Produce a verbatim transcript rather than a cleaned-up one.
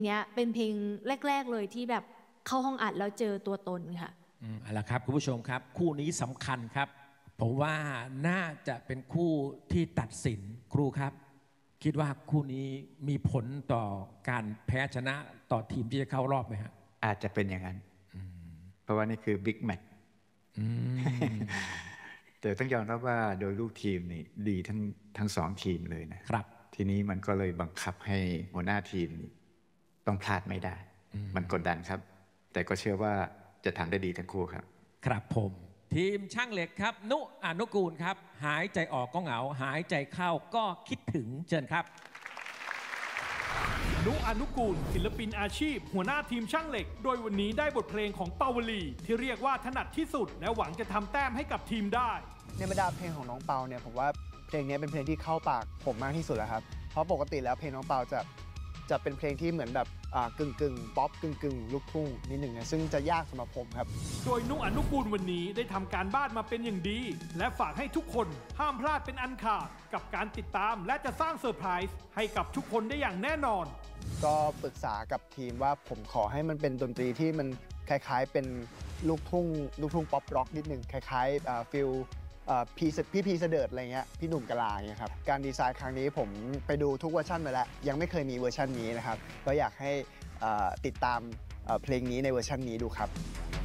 เนี้ยเป็นเพลงแรกๆเลยที่แบบเข้าห้องอัดแล้วเจอตัวตนค่ะอืมเอาละครับคุณผู้ชมครับคู่นี้สำคัญครับผมว่าน่าจะเป็นคู่ที่ตัดสินครูครับคิดว่าคู่นี้มีผลต่อการแพ้ชนะต่อทีมที่จะเข้ารอบไหมฮะอาจจะเป็นอย่างนั้นเพราะว่านี่คือบิ๊กแมตช์แต่ต้องยอมรับว่าโดยลูกทีมนี่ดีทั้งทั้งสองทีมเลยนะครับทีนี้มันก็เลยบังคับให้หัวหน้าทีมต้องพลาดไม่ได้มันกดดันครับแต่ก็เชื่อว่าจะทำได้ดีทั้งคู่ครับครับผมทีมช่างเหล็กครับนุอนุกูลครับหายใจออกก็เหงาหายใจเข้าก็คิดถึงเชิญครับนุอนุกูลศิลปินอาชีพหัวหน้าทีมช่างเหล็กโดยวันนี้ได้บทเพลงของเปาวลีที่เรียกว่าถนัดที่สุดและหวังจะทำแต้มให้กับทีมได้ในบรรดาเพลงของน้องเปาเนี่ยผมว่าเพลงนี้เป็นเพลงที่เข้าปากผมมากที่สุดแล้วครับเพราะปกติแล้วเพลงน้องเปาจะจะเป็นเพลงที่เหมือนแบบกึ่งกึ่งป๊อปกึ่งกึ่งลูกทุ่งนิดหนึ่งนะซึ่งจะยากสำหรับผมครับโดยนุอนุกูลวันนี้ได้ทำการบ้านมาเป็นอย่างดีและฝากให้ทุกคนห้ามพลาดเป็นอันขาดกับการติดตามและจะสร้างเซอร์ไพรส์ให้กับทุกคนได้อย่างแน่นอนก็ปรึกษากับทีมว่าผมขอให้มันเป็นดนตรีที่มันคล้ายๆเป็นลูกทุ่งลูกทุ่งป๊อปร็อกนิดหนึ่งคล้ายๆฟิลพี่พี่พีเสดิร์ดอะไรเงี้ยพี่หนุ่มกะลาเนี่ยครับการดีไซน์ครั้งนี้ผมไปดูทุกเวอร์ชันมาแล้วยังไม่เคยมีเวอร์ชันนี้นะครับก็อยากให้ติดตามเพลงนี้ในเวอร์ชันนี้ดูครับ